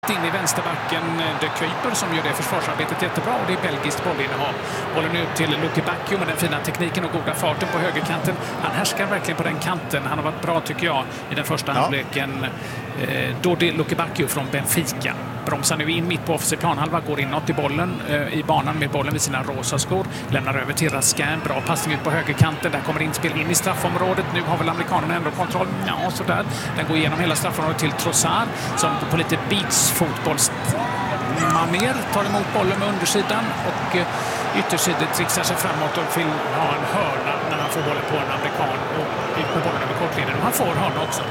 In i vänsterbacken De Kuyper som gör det försvarsarbetet jättebra, och det är belgiskt bollinnehav. Bollen ut till Lucky Bacchio med den fina tekniken och goda farten på högerkanten. Han härskar verkligen på den kanten. Han har varit bra tycker jag i den första halvleken. Då det Lucky Bacchio från Benfica. Bromsar nu in mitt på offensiv planhalva, går inåt i bollen i banan med bollen vid sina rosa skor. Lämnar över till Raskin, bra passning ut på högerkanten. Där kommer inspel in i straffområdet. Nu har väl amerikanerna ändå kontroll. Ja, sådär. Den går igenom hela straffområdet till Trossard som på lite beachfotbollsmanér tar emot bollen med undersidan och yttersidan trixar sig framåt och vill ha en hörna när han får bollen på en amerikan och ut med bollen över kortlinjen. Och han får hörna också.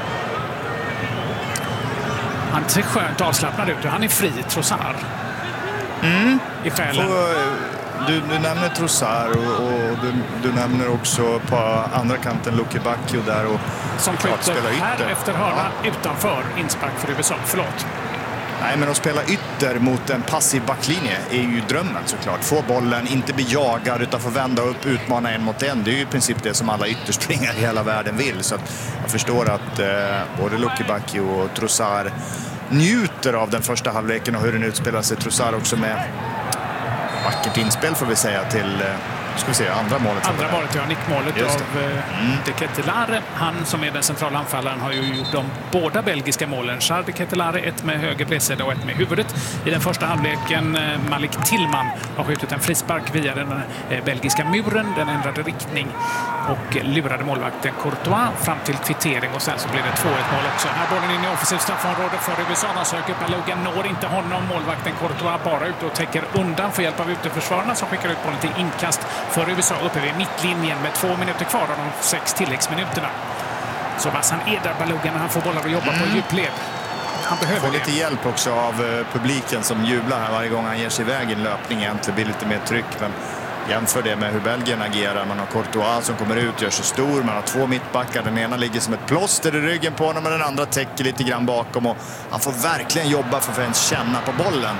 Han ser skönt avslappnad ut. Han är fri, Trossard. I själen. Du nämner Trossard och du nämner också på andra kanten Lucky Bacchio där. Och som skjuter här efter hörna utanför inspark för USA. Förlåt. Nej, men att spela ytter mot en passiv backlinje är ju drömmen såklart. Få bollen, inte bli jagad utan få vända upp, utmana en mot en. Det är ju i princip det som alla ytterspringare i hela världen vill. Så att jag förstår att både Lucky Bacchio och Trossard njuter av den första halvleken och hur den utspelar sig. Trossard också med vackert inspel får vi säga till andra målet. Andra målet, ja, nickmålet av De Ketelaere. Han som är den centrala anfallaren har ju gjort de båda belgiska målen. Charles De Ketelaere, ett med höger bredsida och ett med huvudet. I den första halvleken Malik Tillman har skjutit en frispark via den belgiska muren. Den ändrade riktning och lurade målvakten Courtois fram till kvittering och sen så blir det 2-1 mål också. Här bollen in i offensivt straffområde för USA. De söker Balogun, når inte honom. Målvakten Courtois bara ute och täcker undan för hjälp av uteförsvararna som skickar ut bollen till inkast för USA uppe vid mittlinjen med 2 minuter kvar av de 6 tilläggsminuterna. Så Vassan Eder Balogun när han får bollar att jobba på djupled. Han behöver få lite hjälp också av publiken som jublar här varje gång han ger sig iväg i en löpning. Egentligen blir lite mer tryck, men jämför det med hur Belgien agerar. Man har Courtois som kommer ut, gör sig stor. Man har 2 mittbackar. Den ena ligger som ett plåster i ryggen på honom och den andra täcker lite grann bakom. Och han får verkligen jobba för att ens känna på bollen.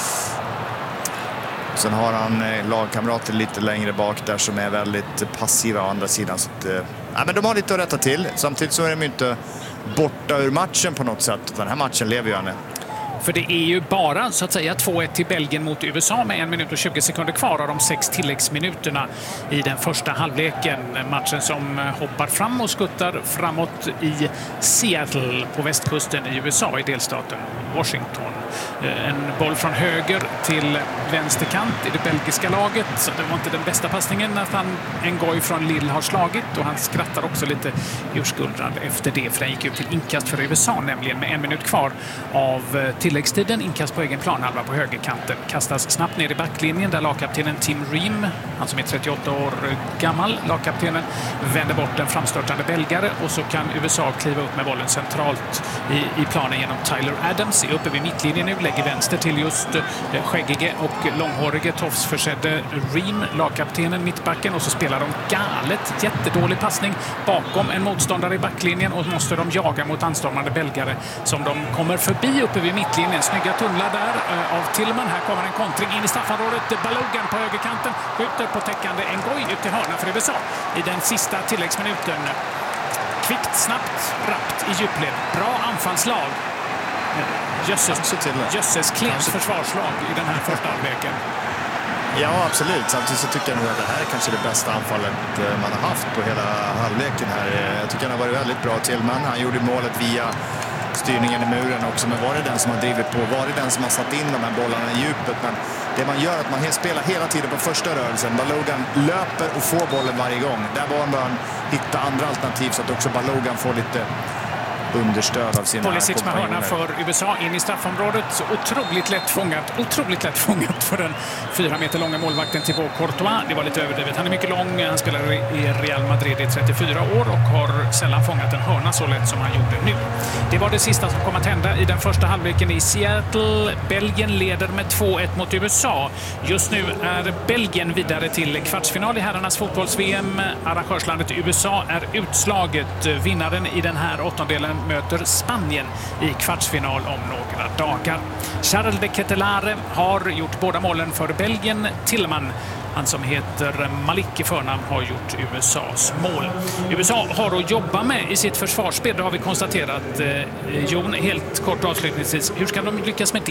Sen har han lagkamrater lite längre bak där som är väldigt passiva å andra sidan. Så att, men de har lite att rätta till. Samtidigt så är de inte borta ur matchen på något sätt. Den här matchen lever ju, Anne. För det är ju bara så att säga 2-1 till Belgien mot USA med 1 minut och 20 sekunder kvar av de 6 tilläggsminuterna i den första halvleken. Matchen som hoppar fram och skuttar framåt i Seattle på västkusten i USA i delstaten Washington. En boll från höger till vänsterkant i det belgiska laget. Så det var inte den bästa passningen att han Ngoy från Lille har slagit, och han skrattar också lite urskuldrande efter det, för han gick ut till inkast för USA, nämligen med 1 minut kvar av tilläggstiden. Inkast på egen planhalva på högerkanten. Kastas snabbt ner i backlinjen där lagkaptenen Tim Ream, han som är 38 år gammal, lagkaptenen, vänder bort en framstörtande belgare, och så kan USA kliva upp med bollen centralt i planen genom Tyler Adams. Är uppe vid mittlinjen nu, lägger vänster till just skäggige och långhårige tofsförsedde Ream, lagkaptenen, mittbacken, och så spelar de galet, jättedålig passning bakom en motståndare i backlinjen, och måste de jaga mot anstormande belgare som de kommer förbi uppe vid mittlinjen. Snygga tunnlar där av Tillman. Här kommer en kontring in i straffområdet. Balogun på högerkanten skjuter på täckande Ngoy ut till hörna för USA i den sista tilläggsminuten. Kvickt, snabbt, rappt i djupled. Bra anfallslag. Jösses klent försvarslag i den här första halvleken. Ja, absolut. Samtidigt så tycker jag nog att det här är kanske det bästa anfallet man har haft på hela halvleken här. Jag tycker han har varit väldigt bra. Tillman, han gjorde målet via styrningen i muren också, men var det den som har drivit på? Var det den som har satt in de här bollarna i djupet? Men det man gör är att man spelar hela tiden på första rörelsen. Balogun löper och får bollen varje gång. Där var man hitta andra alternativ så att också Balogun får lite understöd av sina Pulisic med hörna för USA in i straffområdet. Så otroligt lätt fångat för den 4 meter långa målvakten Thibaut Courtois. Det var lite överdrivet. Han är mycket lång, han spelar i Real Madrid i 34 år och har sällan fångat en hörna så lätt som han gjorde nu. Det var det sista som kom att hända i den första halvleken i Seattle. Belgien leder med 2-1 mot USA. Just nu är Belgien vidare till kvartsfinal i herrarnas fotbolls-VM. Arrangörslandet USA är utslaget. Vinnaren i den här åttondelen möter Spanien i kvartsfinal om några dagar. Charles De Ketelaere har gjort båda målen för Belgien. Tillman, han som heter Malik i förnamn, har gjort USAs mål. USA har att jobba med i sitt försvarsspel, det har vi konstaterat. Jon, helt kort avslutningsvis, hur ska de lyckas med det?